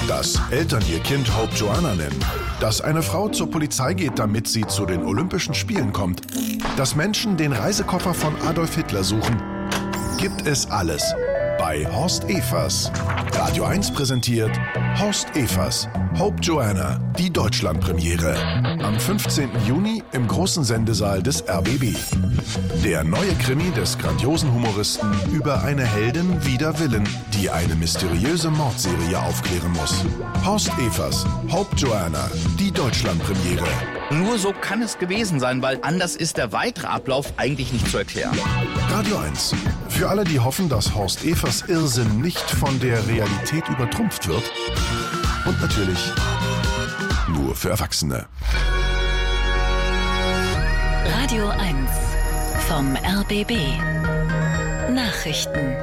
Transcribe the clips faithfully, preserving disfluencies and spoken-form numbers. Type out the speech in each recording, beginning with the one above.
Dass Eltern ihr Kind Hope Joanna nennen. Dass eine Frau zur Polizei geht, damit sie zu den Olympischen Spielen kommt. Dass Menschen den Reisekoffer von Adolf Hitler suchen. Gibt es alles bei Horst Evers. Radio eins präsentiert Horst Evers, Hope Joanna, die Deutschlandpremiere. Am fünfzehnten Juni im großen Sendesaal des R B B. Der neue Krimi des grandiosen Humoristen über eine Heldin wider Willen, die eine mysteriöse Mordserie aufklären muss. Horst Evers, Hope Joanna, die Deutschlandpremiere. Nur so kann es gewesen sein, weil anders ist der weitere Ablauf eigentlich nicht zu erklären. Radio eins. Für alle, die hoffen, dass Horst Evers Irrsinn nicht von der Realität übertrumpft wird. Und natürlich nur für Erwachsene. Radio eins vom R B B. Nachrichten.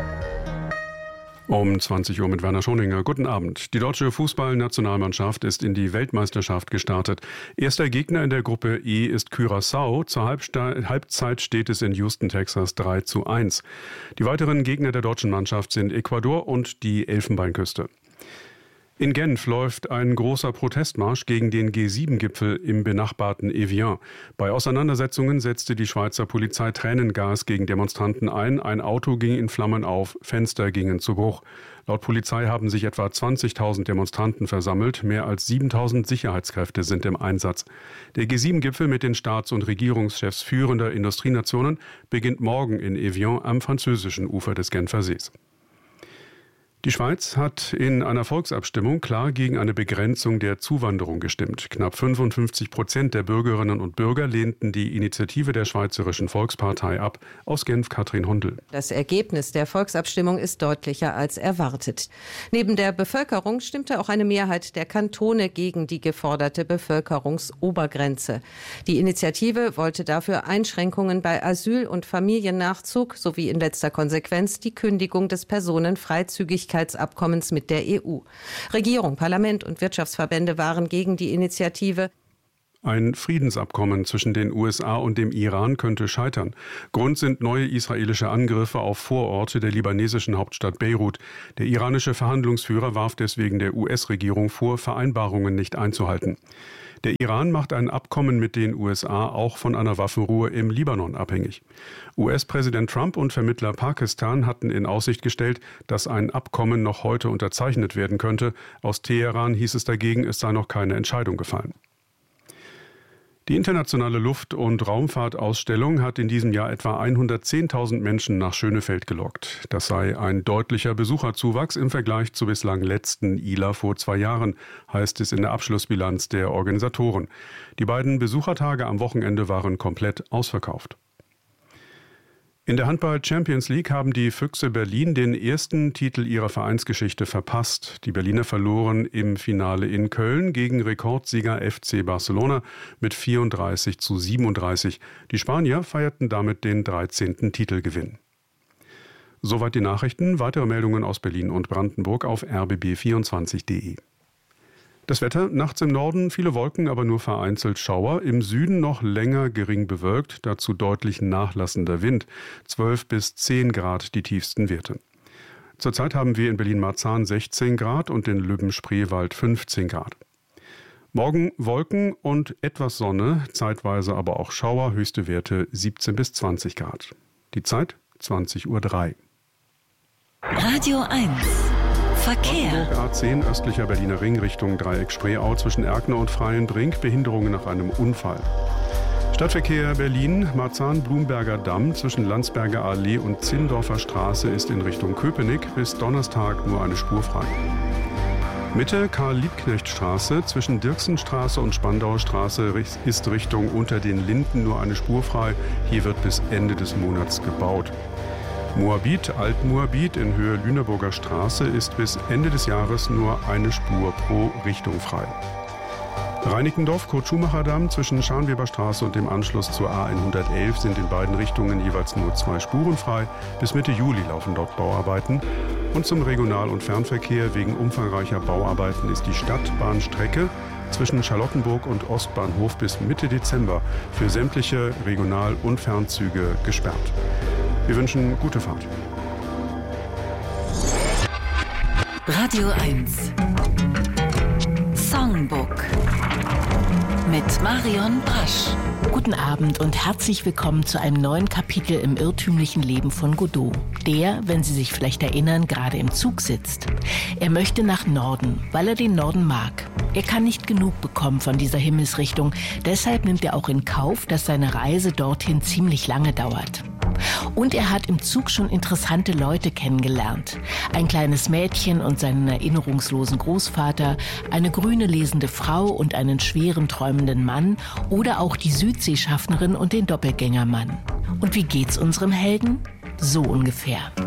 Um zwanzig Uhr mit Werner Schoninger. Guten Abend. Die deutsche Fußballnationalmannschaft ist in die Weltmeisterschaft gestartet. Erster Gegner in der Gruppe E ist Curaçao. Zur Halbsta- Halbzeit steht es in Houston, Texas drei zu eins. Die weiteren Gegner der deutschen Mannschaft sind Ecuador und die Elfenbeinküste. In Genf läuft ein großer Protestmarsch gegen den G sieben Gipfel im benachbarten Evian. Bei Auseinandersetzungen setzte die Schweizer Polizei Tränengas gegen Demonstranten ein. Ein Auto ging in Flammen auf, Fenster gingen zu Bruch. Laut Polizei haben sich etwa zwanzigtausend Demonstranten versammelt. Mehr als siebentausend Sicherheitskräfte sind im Einsatz. Der G sieben Gipfel mit den Staats- und Regierungschefs führender Industrienationen beginnt morgen in Evian am französischen Ufer des Genfer Sees. Die Schweiz hat in einer Volksabstimmung klar gegen eine Begrenzung der Zuwanderung gestimmt. Knapp fünfundfünfzig Prozent der Bürgerinnen und Bürger lehnten die Initiative der Schweizerischen Volkspartei ab. Aus Genf Katrin Hundel. Das Ergebnis der Volksabstimmung ist deutlicher als erwartet. Neben der Bevölkerung stimmte auch eine Mehrheit der Kantone gegen die geforderte Bevölkerungsobergrenze. Die Initiative wollte dafür Einschränkungen bei Asyl- und Familiennachzug sowie in letzter Konsequenz die Kündigung des Personenfreizügigkeitsabkommens mit der E U. Regierung, Parlament und Wirtschaftsverbände waren gegen die Initiative. Ein Friedensabkommen zwischen den U S A und dem Iran könnte scheitern. Grund sind neue israelische Angriffe auf Vororte der libanesischen Hauptstadt Beirut. Der iranische Verhandlungsführer warf deswegen der U S-Regierung vor, Vereinbarungen nicht einzuhalten. Der Iran macht ein Abkommen mit den U S A auch von einer Waffenruhe im Libanon abhängig. U S-Präsident Trump und Vermittler Pakistan hatten in Aussicht gestellt, dass ein Abkommen noch heute unterzeichnet werden könnte. Aus Teheran hieß es dagegen, es sei noch keine Entscheidung gefallen. Die internationale Luft- und Raumfahrtausstellung hat in diesem Jahr etwa hundertzehntausend Menschen nach Schönefeld gelockt. Das sei ein deutlicher Besucherzuwachs im Vergleich zur bislang letzten I L A vor zwei Jahren, heißt es in der Abschlussbilanz der Organisatoren. Die beiden Besuchertage am Wochenende waren komplett ausverkauft. In der Handball-Champions League haben die Füchse Berlin den ersten Titel ihrer Vereinsgeschichte verpasst. Die Berliner verloren im Finale in Köln gegen Rekordsieger F C Barcelona mit vierunddreißig zu siebenunddreißig. Die Spanier feierten damit den dreizehnten Titelgewinn. Soweit die Nachrichten. Weitere Meldungen aus Berlin und Brandenburg auf r b b vierundzwanzig punkt d e. Das Wetter, nachts im Norden viele Wolken, aber nur vereinzelt Schauer. Im Süden noch länger gering bewölkt, dazu deutlich nachlassender Wind. zwölf bis zehn Grad die tiefsten Werte. Zurzeit haben wir in Berlin-Marzahn sechzehn Grad und in Lübben-Spreewald fünfzehn Grad. Morgen Wolken und etwas Sonne, zeitweise aber auch Schauer, höchste Werte siebzehn bis zwanzig Grad. Die Zeit zwanzig Uhr drei. Radio eins. Verkehr. A zehn östlicher Berliner Ring Richtung Dreieck Spreeau zwischen Erkner und Freienbrink. Behinderungen nach einem Unfall. Stadtverkehr Berlin, Marzahn-Blumberger Damm zwischen Landsberger Allee und Zindorfer Straße ist in Richtung Köpenick bis Donnerstag nur eine Spur frei. Mitte Karl-Liebknecht-Straße zwischen Dirksenstraße und Spandauer Straße ist Richtung Unter den Linden nur eine Spur frei. Hier wird bis Ende des Monats gebaut. Moabit, Alt-Moabit in Höhe Lüneburger Straße ist bis Ende des Jahres nur eine Spur pro Richtung frei. Reinickendorf, Kurt-Schumacher-Damm zwischen Scharnweber Straße und dem Anschluss zur A hundertelf sind in beiden Richtungen jeweils nur zwei Spuren frei. Bis Mitte Juli laufen dort Bauarbeiten. Und zum Regional- und Fernverkehr wegen umfangreicher Bauarbeiten ist die Stadtbahnstrecke zwischen Charlottenburg und Ostbahnhof bis Mitte Dezember für sämtliche Regional- und Fernzüge gesperrt. Wir wünschen gute Fahrt. Radio eins. Humbug. Mit Marion Brasch. Guten Abend und herzlich willkommen zu einem neuen Kapitel im irrtümlichen Leben von Godot, der, wenn Sie sich vielleicht erinnern, gerade im Zug sitzt. Er möchte nach Norden, weil er den Norden mag. Er kann nicht genug bekommen von dieser Himmelsrichtung, deshalb nimmt er auch in Kauf, dass seine Reise dorthin ziemlich lange dauert. Und er hat im Zug schon interessante Leute kennengelernt. Ein kleines Mädchen und seinen erinnerungslosen Großvater, eine grüne lesende Frau und einen schweren träumenden Mann oder auch die Südseeschaffnerin und den Doppelgängermann. Und wie geht's unserem Helden? So ungefähr.